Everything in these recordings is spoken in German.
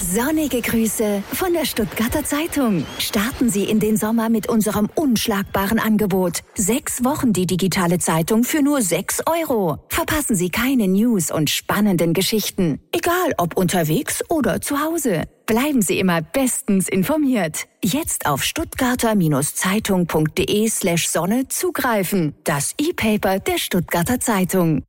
Sonnige Grüße von der Stuttgarter Zeitung. Starten Sie in den Sommer mit unserem unschlagbaren Angebot. 6 Wochen die digitale Zeitung für nur 6 €. Verpassen Sie keine News und spannenden Geschichten. Egal ob unterwegs oder zu Hause. Bleiben Sie immer bestens informiert. Jetzt auf stuttgarter-zeitung.de/Sonne zugreifen. Das E-Paper der Stuttgarter Zeitung.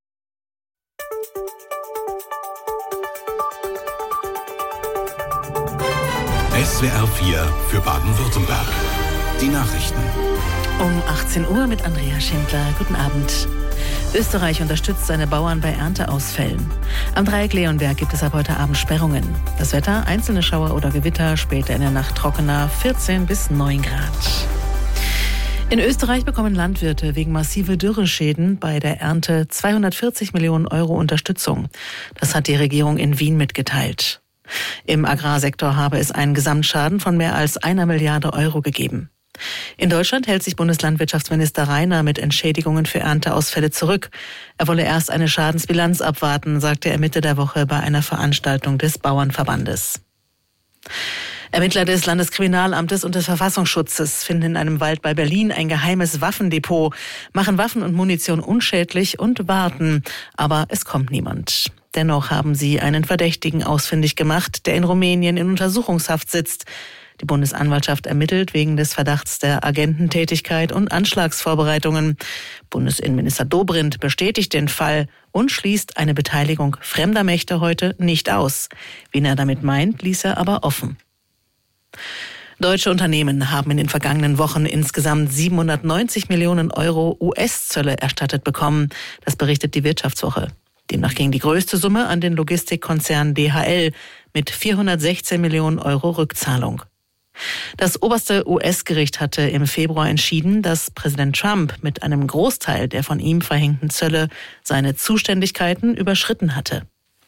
SWR 4 für Baden-Württemberg. Die Nachrichten. Um 18 Uhr mit Andrea Schindler. Guten Abend. Österreich unterstützt seine Bauern bei Ernteausfällen. Am Dreieck Leonberg gibt es ab heute Abend Sperrungen. Das Wetter, einzelne Schauer oder Gewitter, später in der Nacht trockener, 14 bis 9 Grad. In Österreich bekommen Landwirte wegen massiver Dürreschäden bei der Ernte 240 Millionen € Unterstützung. Das hat die Regierung in Wien mitgeteilt. Im Agrarsektor habe es einen Gesamtschaden von mehr als 1 Milliarde € gegeben. In Deutschland hält sich Bundeslandwirtschaftsminister Rainer mit Entschädigungen für Ernteausfälle zurück. Er wolle erst eine Schadensbilanz abwarten, sagte er Mitte der Woche bei einer Veranstaltung des Bauernverbandes. Ermittler des Landeskriminalamtes und des Verfassungsschutzes finden in einem Wald bei Berlin ein geheimes Waffendepot, machen Waffen und Munition unschädlich und warten, aber es kommt niemand. Dennoch haben sie einen Verdächtigen ausfindig gemacht, der in Rumänien in Untersuchungshaft sitzt. Die Bundesanwaltschaft ermittelt wegen des Verdachts der Agententätigkeit und Anschlagsvorbereitungen. Bundesinnenminister Dobrindt bestätigt den Fall und schließt eine Beteiligung fremder Mächte heute nicht aus. Wen er damit meint, ließ er aber offen. Deutsche Unternehmen haben in den vergangenen Wochen insgesamt 790 Millionen € US-Zölle erstattet bekommen. Das berichtet die Wirtschaftswoche. Demnach ging die größte Summe an den Logistikkonzern DHL mit 416 Millionen € Rückzahlung. Das oberste US-Gericht hatte im Februar entschieden, dass Präsident Trump mit einem Großteil der von ihm verhängten Zölle seine Zuständigkeiten überschritten hatte.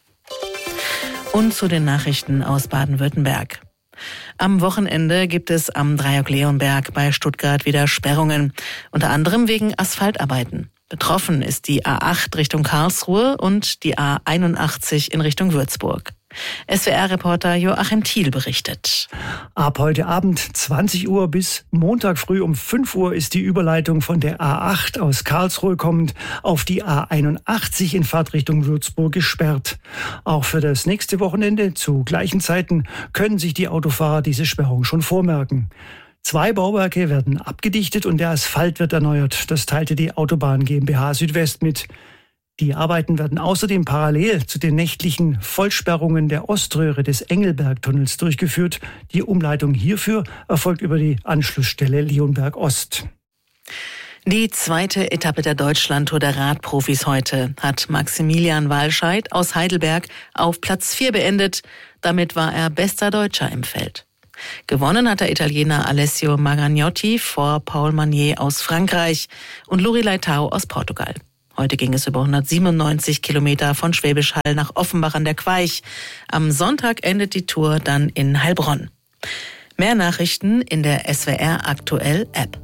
Und zu den Nachrichten aus Baden-Württemberg. Am Wochenende gibt es am Dreieck Leonberg bei Stuttgart wieder Sperrungen, unter anderem wegen Asphaltarbeiten. Betroffen ist die A8 Richtung Karlsruhe und die A81 in Richtung Würzburg. SWR-Reporter Joachim Thiel berichtet. Ab heute Abend 20 Uhr bis Montag früh um 5 Uhr ist die Überleitung von der A8 aus Karlsruhe kommend auf die A81 in Fahrtrichtung Würzburg gesperrt. Auch für das nächste Wochenende zu gleichen Zeiten können sich die Autofahrer diese Sperrung schon vormerken. 2 Bauwerke werden abgedichtet und der Asphalt wird erneuert. Das teilte die Autobahn GmbH Südwest mit. Die Arbeiten werden außerdem parallel zu den nächtlichen Vollsperrungen der Oströhre des Engelbergtunnels durchgeführt. Die Umleitung hierfür erfolgt über die Anschlussstelle Leonberg Ost. Die zweite Etappe der Deutschlandtour der Radprofis heute hat Maximilian Walscheid aus Heidelberg auf Platz 4 beendet. Damit war er bester Deutscher im Feld. Gewonnen hat der Italiener Alessio Magagnotti vor Paul Manier aus Frankreich und Luri Leitao aus Portugal. Heute ging es über 197 Kilometer von Schwäbisch Hall nach Offenbach an der Queich. Am Sonntag endet die Tour dann in Heilbronn. Mehr Nachrichten in der SWR Aktuell App.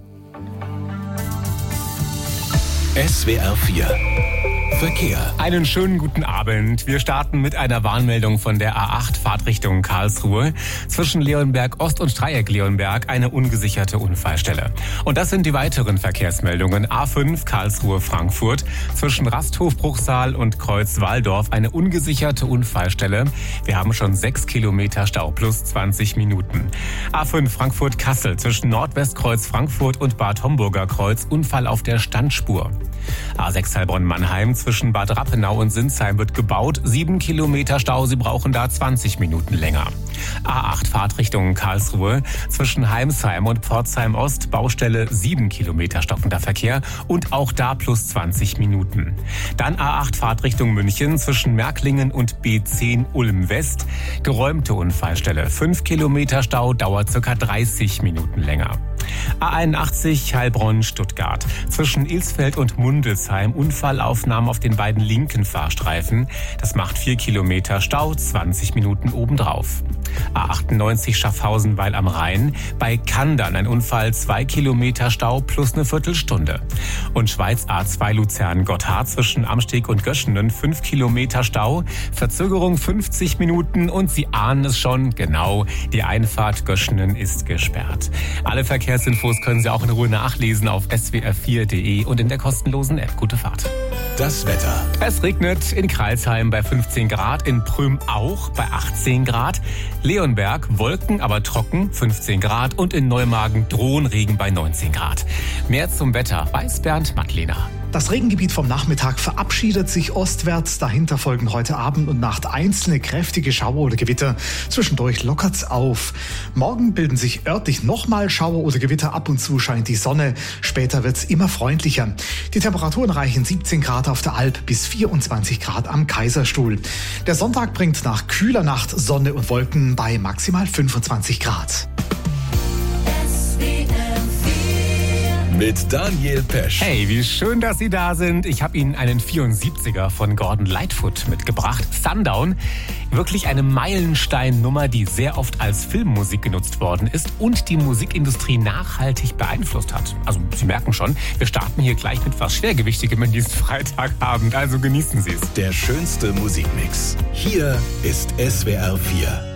SWR 4 Verkehr. Einen schönen guten Abend. Wir starten mit einer Warnmeldung von der A8 Fahrtrichtung Karlsruhe. Zwischen Leonberg Ost und Dreieck Leonberg eine ungesicherte Unfallstelle. Und das sind die weiteren Verkehrsmeldungen. A5 Karlsruhe Frankfurt. Zwischen Rasthof Bruchsal und Kreuz Walldorf eine ungesicherte Unfallstelle. Wir haben schon 6 Kilometer Stau plus 20 Minuten. A5 Frankfurt Kassel. Zwischen Nordwestkreuz Frankfurt und Bad Homburger Kreuz Unfall auf der Standspur. A6 Heilbronn-Mannheim. Zwischen Bad Rappenau und Sinsheim wird gebaut. 7 Kilometer Stau, Sie brauchen da 20 Minuten länger. A8 Fahrtrichtung Karlsruhe. Zwischen Heimsheim und Pforzheim Ost Baustelle 7 Kilometer stockender Verkehr und auch da plus 20 Minuten. Dann A8 Fahrtrichtung München zwischen Märklingen und B10 Ulm West. Geräumte Unfallstelle. 5 Kilometer Stau, dauert ca. 30 Minuten länger. A81 Heilbronn-Stuttgart. Zwischen Ilsfeld und Mundelsheim Unfallaufnahmen auf den beiden linken Fahrstreifen. Das macht 4 Kilometer Stau, 20 Minuten obendrauf. A98 Schaffhausen-Weil am Rhein. Bei Kandern ein Unfall, 2 Kilometer Stau plus eine Viertelstunde. Und Schweiz A2 Luzern-Gotthard zwischen Amsteg und Göschenen, 5 Kilometer Stau. Verzögerung 50 Minuten und Sie ahnen es schon, genau, die Einfahrt Göschenen ist gesperrt. Alle Verkehrsinfos können Sie auch in Ruhe nachlesen auf swr4.de und in der kostenlosen App. Gute Fahrt. Das Wetter. Es regnet in Crailsheim bei 15 Grad, in Prüm auch bei 18 Grad. Leonberg Wolken, aber trocken, 15 Grad. Und in Neumagen drohen Regen bei 19 Grad. Mehr zum Wetter weiß Bernd Mattlehner. Das Regengebiet vom Nachmittag verabschiedet sich ostwärts. Dahinter folgen heute Abend und Nacht einzelne kräftige Schauer oder Gewitter. Zwischendurch lockert's auf. Morgen bilden sich örtlich nochmal Schauer oder Gewitter. Ab und zu scheint die Sonne. Später wird's immer freundlicher. Die Temperaturen reichen 17 Grad auf der Alp bis 24 Grad am Kaiserstuhl. Der Sonntag bringt nach kühler Nacht Sonne und Wolken bei maximal 25 Grad. Mit Daniel Pesch. Hey, wie schön, dass Sie da sind. Ich habe Ihnen einen 74er von Gordon Lightfoot mitgebracht. Sundown. Wirklich eine Meilensteinnummer, die sehr oft als Filmmusik genutzt worden ist und die Musikindustrie nachhaltig beeinflusst hat. Also Sie merken schon, wir starten hier gleich mit was Schwergewichtigem in diesen Freitagabend. Also genießen Sie es. Der schönste Musikmix. Hier ist SWR 4.